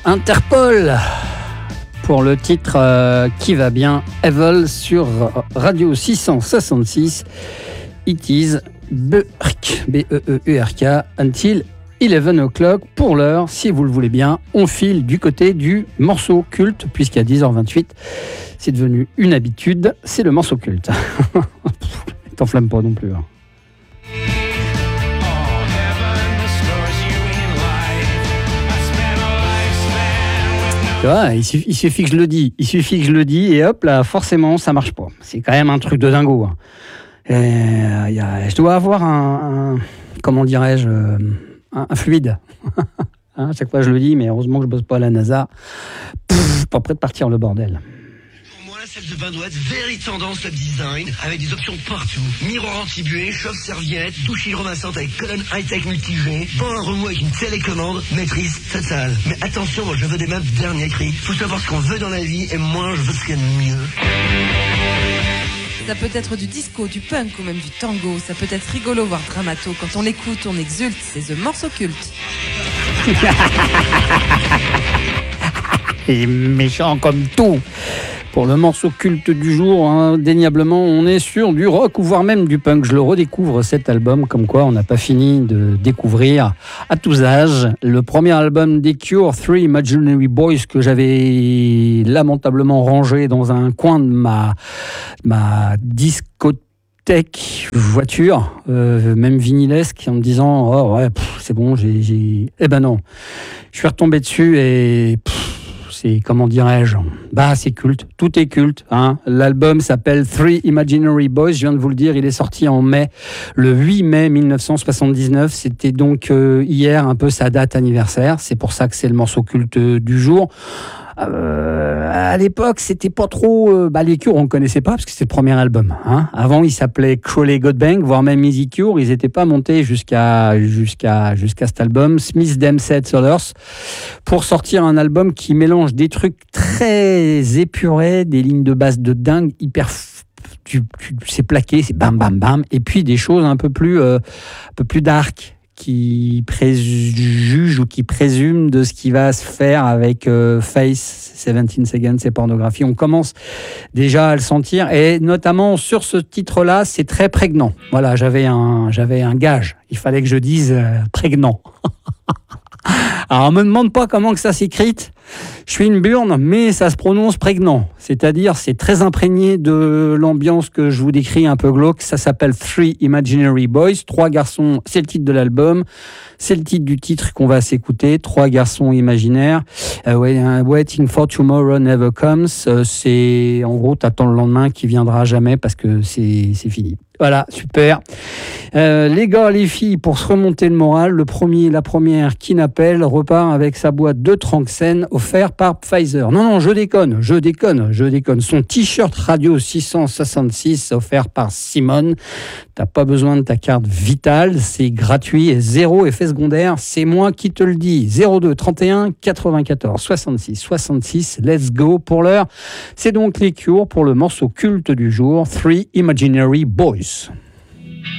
Interpol pour le titre qui va bien, Evil sur Radio 666. It is Beurk, B-E-E-U-R-K, until 11 o'clock. Pour l'heure, si vous le voulez bien, on file du côté du morceau culte, puisqu'à 10h28, c'est devenu une habitude, c'est le morceau culte. T'enflamme pas non plus. Hein. Tu vois, il suffit que je le dis, et hop, là, forcément, ça marche pas. C'est quand même un truc de dingo. Hein. Je dois avoir comment dirais-je, un fluide. Hein, à chaque fois je le dis, mais heureusement que je bosse pas à la NASA. Pas prêt de partir le bordel. Pour moi, la salle de bain doit être very tendance web design, avec des options partout. Miroir anti-buée, chauffe-serviette, douche hydromassante avec colonne high-tech multi-G, banc à remous avec une télécommande, maîtrise totale. Mais attention, moi je veux des meubles dernier cri. Faut savoir ce qu'on veut dans la vie, et moi je veux ce qu'il y a de mieux. Ça peut être du disco, du punk ou même du tango. Ça peut être rigolo, voire dramato. Quand on l'écoute, on exulte. C'est The Morceau Culte. Et méchant comme tout. Pour le morceau culte du jour, indéniablement, on est sur du rock ou voire même du punk. Je le redécouvre cet album, comme quoi on n'a pas fini de découvrir à tous âges. Le premier album des Cure, Three Imaginary Boys, que j'avais lamentablement rangé dans un coin de ma discothèque voiture, même vinylesque, en me disant oh ouais, c'est bon, j'ai... Eh ben non, je suis retombé dessus et... c'est, comment dirais-je, c'est culte, tout est culte. Hein. L'album s'appelle Three Imaginary Boys, je viens de vous le dire, il est sorti en mai, le 8 mai 1979, c'était donc hier un peu sa date anniversaire, c'est pour ça que c'est le morceau culte du jour. À l'époque, c'était pas trop... les Cure, on ne connaissait pas, parce que c'était le premier album. Hein. Avant, il s'appelait Crowley Godbang, voire même Easy Cure. Ils n'étaient pas montés jusqu'à cet album, Smith Dempsey Sollers, pour sortir un album qui mélange des trucs très épurés, des lignes de basse de dingue, hyper... c'est plaqué, c'est bam, bam, bam. Et puis des choses un peu plus dark, qui préjuge ou qui présume de ce qui va se faire avec Face, 17 Seconds et Pornographie. On commence déjà à le sentir, et notamment sur ce titre-là, c'est très prégnant. Voilà, j'avais un gage. Il fallait que je dise prégnant. Alors, on me demande pas comment que ça s'écrit. Je suis une burne, mais ça se prononce prégnant. C'est-à-dire, c'est très imprégné de l'ambiance que je vous décris un peu glauque. Ça s'appelle Three Imaginary Boys. 3 garçons, c'est le titre de l'album. C'est le titre du titre qu'on va s'écouter. 3 garçons imaginaires. Waiting for Tomorrow Never Comes. C'est, en gros, t'attends le lendemain qui viendra jamais parce que c'est fini. Voilà, super. Les gars, les filles, pour se remonter le moral, la première qui n'appelle repart avec sa boîte de Tranxène offert par Pfizer. Non, je déconne. Son t-shirt Radio 666 offert par Simone. T'as pas besoin de ta carte vitale, c'est gratuit et 0 effet secondaire. C'est moi qui te le dis. 02 31 94 66 66. Let's go pour l'heure. C'est donc les Cure pour le morceau culte du jour, Three Imaginary Boys.